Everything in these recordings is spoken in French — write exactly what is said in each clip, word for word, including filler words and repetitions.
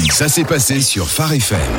Ça s'est passé sur Phare F M.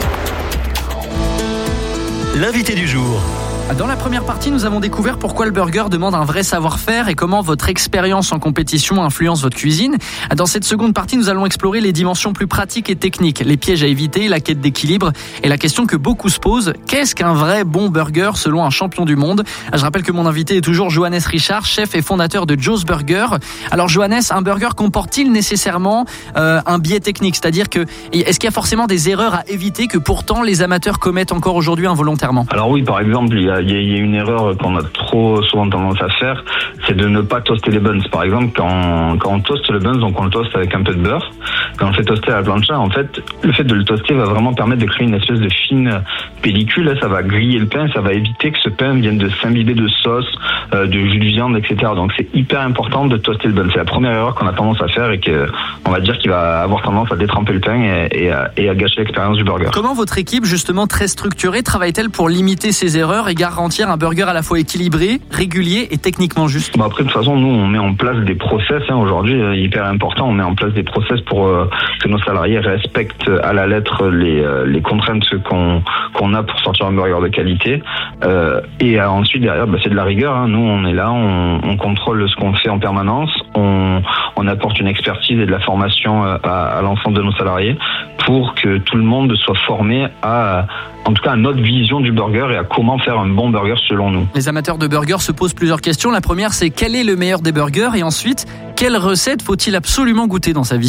L'invité du jour. Dans la première partie, nous avons découvert pourquoi le burger demande un vrai savoir-faire et comment votre expérience en compétition influence votre cuisine. Dans cette seconde partie, nous allons explorer les dimensions plus pratiques et techniques, les pièges à éviter, la quête d'équilibre et la question que beaucoup se posent, qu'est-ce qu'un vrai bon burger selon un champion du monde ? Je rappelle que mon invité est toujours Johannes Richard, chef et fondateur de Joe's Burger. Alors Johannes, un burger comporte-t-il nécessairement euh, un biais technique ? C'est-à-dire que est-ce qu'il y a forcément des erreurs à éviter que pourtant les amateurs commettent encore aujourd'hui involontairement ? Alors oui, par exemple, il y a Il y a une erreur qu'on a trop souvent tendance à faire, c'est de ne pas toaster les buns. Par exemple, quand, quand on toaste le buns, donc on le toaste avec un peu de beurre. Quand on le fait toaster à la plancha, en fait, le fait de le toaster va vraiment permettre de créer une espèce de fine pellicule. Ça va griller le pain, ça va éviter que ce pain vienne de s'imbiber de sauce, euh, de jus de viande, et cetera. Donc c'est hyper important de toaster le bun. C'est la première erreur qu'on a tendance à faire et que on va dire qu'il va avoir tendance à détremper le pain et, et, à, et à gâcher l'expérience du burger. Comment votre équipe, justement très structurée, travaille-t-elle pour limiter ces erreurs et garantir un burger à la fois équilibré, régulier et techniquement juste? Bon, après, de toute façon, nous, on met en place des process. Hein, aujourd'hui, euh, hyper important, on met en place des process pour euh, que nos salariés respectent à la lettre les, euh, les contraintes qu'on, qu'on a pour sortir un burger de qualité. Euh, et euh, ensuite, derrière, bah, c'est de la rigueur. Hein. Nous, on est là, on, on contrôle ce qu'on fait en permanence. On, on apporte une expertise et de la formation à, à l'ensemble de nos salariés pour que tout le monde soit formé à, en tout cas, à notre vision du burger et à comment faire un bon burger selon nous. Les amateurs de burgers se posent plusieurs questions. La première, c'est quel est le meilleur des burgers ? Et ensuite, quelle recette faut-il absolument goûter dans sa vie ?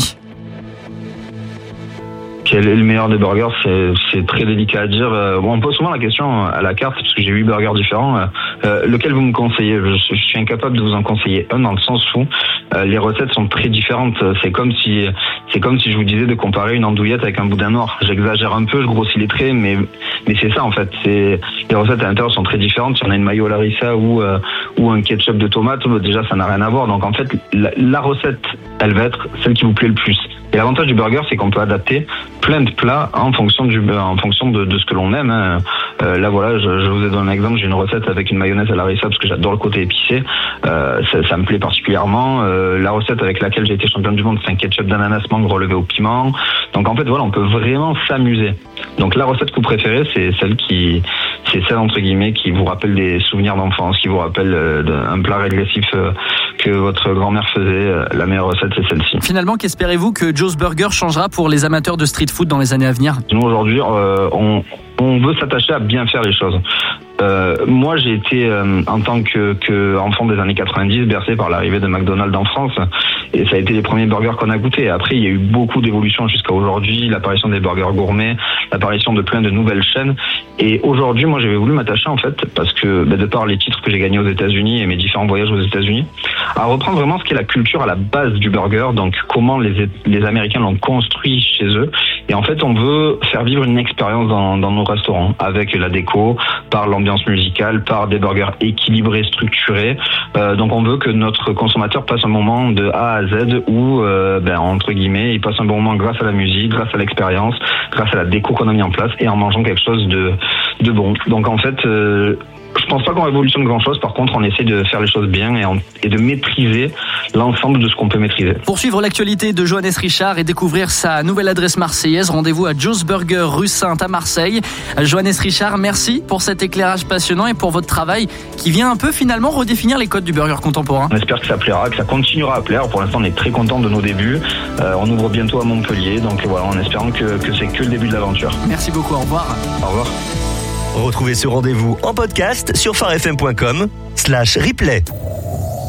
Quel est le meilleur des burgers ? C'est, c'est très délicat à dire. Bon, on pose souvent la question à la carte, parce que j'ai huit burgers différents. Euh, lequel vous me conseillez ? je, je suis incapable de vous en conseiller un, dans le sens où euh, les recettes sont très différentes. C'est comme si c'est comme si je vous disais de comparer une andouillette avec un boudin noir. J'exagère un peu, je grossis les traits, mais mais c'est ça en fait. C'est, les recettes à l'intérieur sont très différentes. Si on a une mayo larissa ou euh, ou un ketchup de tomate, déjà ça n'a rien à voir. Donc en fait, la, la recette, elle va être celle qui vous plaît le plus. Et l'avantage du burger, c'est qu'on peut adapter plein de plats en fonction du, en fonction de, de ce que l'on aime. Hein. Euh, là, voilà, je, je vous ai donné un exemple. J'ai une recette avec une mayonnaise à la harissa parce que j'adore le côté épicé. Euh, ça, ça me plaît particulièrement. Euh, la recette avec laquelle j'ai été champion du monde, c'est un ketchup d'ananas mangue relevé au piment. Donc en fait, voilà, on peut vraiment s'amuser. Donc la recette que vous préférez, c'est celle qui, c'est celle entre guillemets qui vous rappelle des souvenirs d'enfance, qui vous rappelle euh, un plat régressif euh, que votre grand-mère faisait. La meilleure recette, c'est celle-ci. Finalement, qu'espérez-vous que Joe's Burger changera pour les amateurs de street food dans les années à venir ? Nous, aujourd'hui, euh, on, on veut s'attacher à bien faire les choses. Euh, moi, j'ai été, euh, en tant que, que enfant des années quatre-vingt-dix, bercé par l'arrivée de McDonald's en France. Et ça a été les premiers burgers qu'on a goûtés. Après, il y a eu beaucoup d'évolutions jusqu'à aujourd'hui, l'apparition des burgers gourmets, l'apparition de plein de nouvelles chaînes. Et aujourd'hui, moi, j'avais voulu m'attacher, en fait, parce que, bah, de par les titres que j'ai gagnés aux États-Unis et mes différents voyages aux États-Unis, à reprendre vraiment ce qu'est la culture à la base du burger, donc comment les, les Américains l'ont construit chez eux. Et en fait, on veut faire vivre une expérience dans, dans nos restaurants, avec la déco, par l'ambiance musicale, par des burgers équilibrés, structurés. Euh, donc on veut que notre consommateur passe un moment de A à Z où, euh, ben, entre guillemets, il passe un bon moment grâce à la musique, grâce à l'expérience, grâce à la déco qu'on a mis en place et en mangeant quelque chose de, de bon. Donc en fait, euh, je pense pas qu'on révolutionne grand chose. Par contre, on essaie de faire les choses bien et, en, et de maîtriser l'ensemble de ce qu'on peut maîtriser. Pour suivre l'actualité de Johannes Richard et découvrir sa nouvelle adresse marseillaise, rendez-vous à Joe's Burger rue Sainte à Marseille. Johannes Richard, merci pour cet éclairage passionnant et pour votre travail qui vient un peu finalement redéfinir les codes du burger contemporain. On espère que ça plaira, que ça continuera à plaire. Pour l'instant, on est très content de nos débuts. Euh, on ouvre bientôt à Montpellier, donc voilà, en espérant que, que c'est que le début de l'aventure. Merci beaucoup, au revoir. Au revoir. Retrouvez ce rendez-vous en podcast sur pharefm point com slash replay.